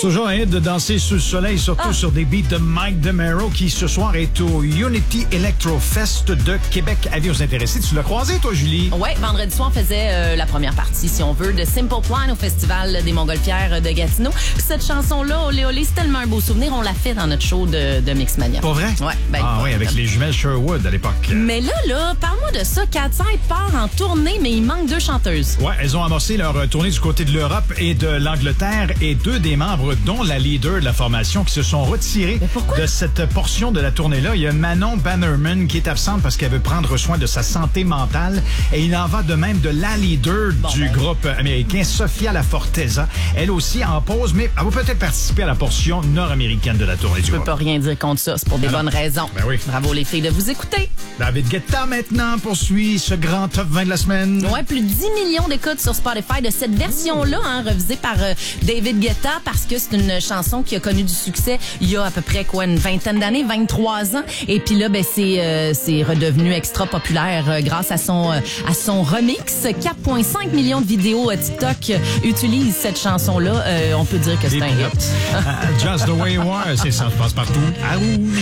toujours un hit de danser sous le soleil, surtout sur des beats de Mike DeMero qui ce soir est au Unity Electro Fest de Québec. Avis aux intéressés, tu l'as croisé toi, Julie? Oui, vendredi soir, on faisait la première partie, si on veut, de Simple Plan au Festival des Montgolfières de Gatineau. Puis cette chanson-là, Olé Olé, c'est tellement un beau souvenir. On l'a fait dans notre show de Mixmania. Pas vrai? Ouais, oui, avec les jumelles Sherwood à l'époque. Mais là, parle-moi de ça. Cat Side part en tournée, mais il manque 2 chanteuses. Ouais, elles ont amorcé leur tournée du côté de l'Europe et de l'Angleterre et 2 des membres, dont la leader de la formation, qui se sont retirés de cette portion de la tournée-là. Il y a Manon Bannerman qui est absente parce qu'elle veut prendre soin de sa santé mentale. Et il en va de même de la leader du groupe américain, Sofia Laforteza. Elle aussi en pause, mais elle va peut-être participer à la portion nord-américaine de la tournée du groupe. Je peux pas rien dire contre ça. C'est pour des bonnes raisons. Ben oui. Bravo les filles de vous écouter. David Guetta maintenant poursuit ce grand top 20 de la semaine. Ouais, plus de 10 millions d'écoutes sur Spotify de cette version-là, revisée par David Guetta, parce que c'est une chanson qui a connu du succès il y a à peu près une vingtaine d'années, 23 ans. Et puis là, c'est redevenu extra populaire grâce à son remix. 4,5 millions de vidéos TikTok utilisent cette chanson-là. On peut dire que c'est un hit. Just the way you are, c'est ça, passe partout. À rouge.